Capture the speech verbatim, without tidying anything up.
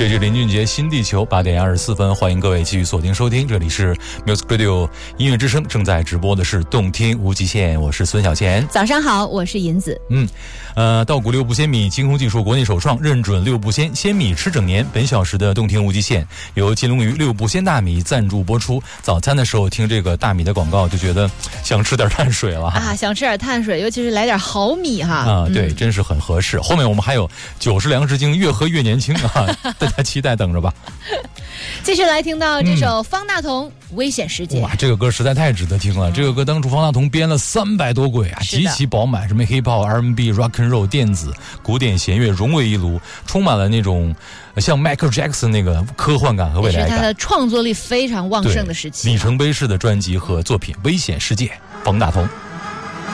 这是林俊杰新地球八点二十四分，欢迎各位继续锁定收听，这里是 Music Radio 音乐之声，正在直播的是动听无极限，我是孙小贤。 早上好，我是银子。 嗯，呃，稻谷六步鲜米清空技术国内首创，认准六步鲜，鲜米吃整年。本小时的动听无极限由金龙鱼六步鲜大米赞助播出。早餐的时候听这个大米的广告，就觉得想吃点碳水了啊，想吃点碳水，尤其是来点好米哈。 啊，对，嗯、真是很合适。后面我们还有九十粮食精，越喝越年轻啊，大家期待等着吧。 继续来听到这首方大同《危险世界》。 哇，这个歌实在太值得听了。嗯、这个歌当初方大同编了三百多轨啊，极其饱满，什么 hip hop、R and B、rock and roll、电子、古典弦乐融为一炉，充满了那种像 Michael Jackson 那个科幻感和未来感。 也是他的创作力非常旺盛的时期。 里程碑式的专辑和作品《危险世界》，方大同。